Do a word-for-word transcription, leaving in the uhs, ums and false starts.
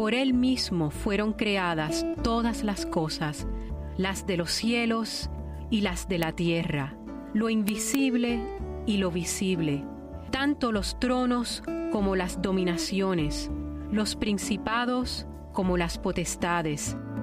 por Él mismo fueron creadas todas las cosas, las de los cielos y las de la tierra, lo invisible y lo visible, tanto los tronos como las dominaciones, los principados como las potestades.